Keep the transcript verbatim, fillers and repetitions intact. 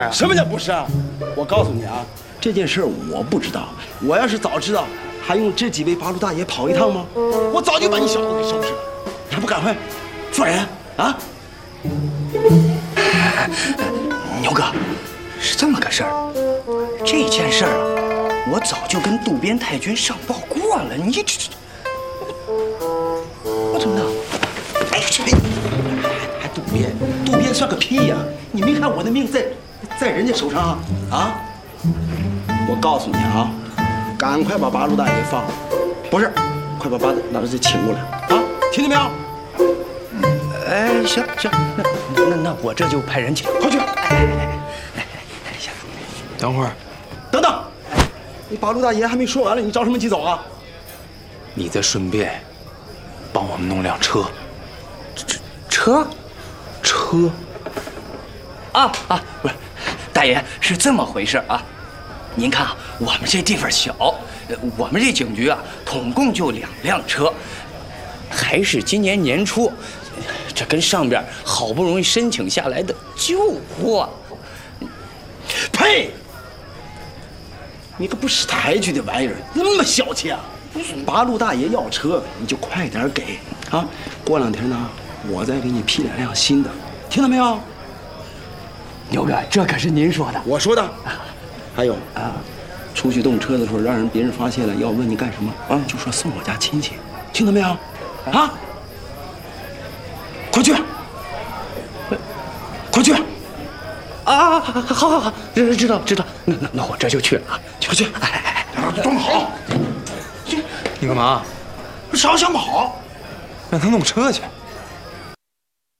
什么叫不是啊？我告诉你啊，这件事我不知道。我要是早知道，还用这几位八路大爷跑一趟吗？我早就把你小子给收拾了，你还不赶快做人啊？ 牛哥，是这么个事儿。这件事儿啊，我早就跟渡边太君上报过了。你这这，我怎么弄？哎，这还渡边？渡边算个屁呀！你没看我的命在在人家手上啊？啊！我告诉你啊，赶快把八路大爷放了，不是，快把八路大爷请过来啊！听见没有？ 哎，行行，那那那我这就派人去， 快去！ 哎哎哎哎，行。 等会儿， 等等，你八路大爷还没说完了，你着什么急走啊？ 你再顺便帮我们弄辆车。 车？ 车？ 啊啊，不是，大爷是这么回事啊。您看啊，我们这地方小，我们这警局啊，统共就两辆车，还是今年年初，这跟上边好不容易申请下来的旧货。 呸！你个不识抬举的玩意儿，那么小气啊！八路大爷要车，你就快点给啊！过两天呢，我再给你批两辆新的，听到没有？ 牛哥，这可是您说的， 我说的。还有啊，出去动车的时候，让人别人发现了，要问你干什么啊，就说送我家亲戚，听到没有？啊！快去！快去！ 啊，好，好，好，知知道知道，那那那我这就去了啊， 快去！哎哎哎，装好！ 你干嘛？ 少想跑！ 让他弄车去。